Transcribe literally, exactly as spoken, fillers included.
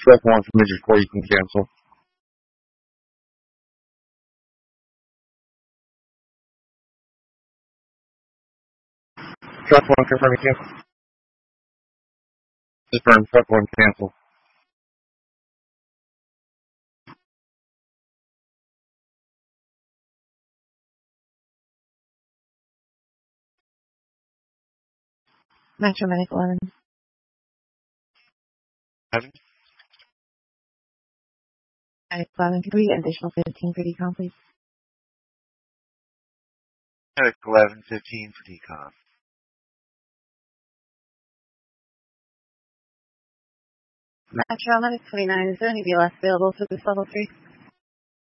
Track one from Midget four, you can cancel. Track one, confirm you cancel. Confirm, track one, cancel. Metro Medic eleven. Seven? Medic eleven, could we get additional fifteen for decom, please? Medic eleven, fifteen for decom. Metro Medic twenty-nine, is there any B L S available for this level three?